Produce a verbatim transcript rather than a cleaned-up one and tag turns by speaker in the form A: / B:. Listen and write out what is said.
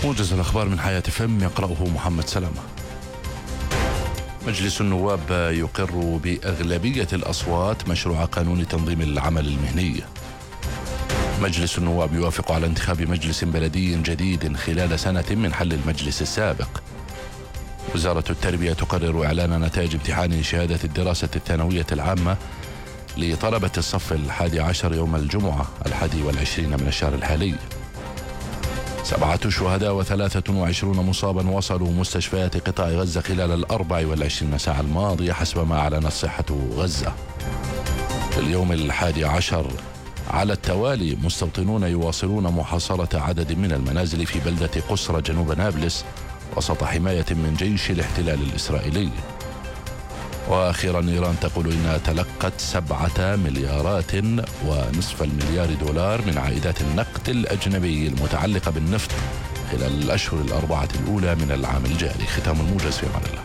A: موجز الأخبار من حياة فم يقرأه محمد سلامة. مجلس النواب يقر بأغلبية الأصوات مشروع قانون تنظيم العمل المهني. مجلس النواب يوافق على انتخاب مجلس بلدي جديد خلال سنة من حل المجلس السابق. وزارة التربية تقرر إعلان نتائج امتحان شهادة الدراسة الثانوية العامة لطلبة الصف الحادي عشر يوم الجمعة الحادي والعشرين من الشهر الحالي. سبعة شهداء وثلاثة وعشرون مصابا وصلوا مستشفيات قطاع غزة خلال الأربع والعشرين ساعة الماضية حسب ما أعلنت صحة غزة. في اليوم الحادي عشر على التوالي مستوطنون يواصلون محاصرة عدد من المنازل في بلدة قسرة جنوب نابلس وسط حماية من جيش الاحتلال الإسرائيلي. وأخيرا إيران تقول إنها تلقت سبعة مليارات ونصف المليار دولار من عائدات النقد الأجنبي المتعلقة بالنفط خلال الأشهر الأربعة الأولى من العام الجاري. ختام الموجز في أمان الله.